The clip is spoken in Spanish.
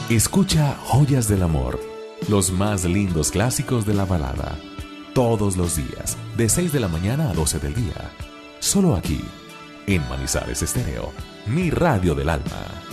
Escucha Joyas del Amor, los más lindos clásicos de la balada, todos los días, de 6 de la mañana a 12 del día. Solo aquí, en Manizales Estéreo, mi radio del alma.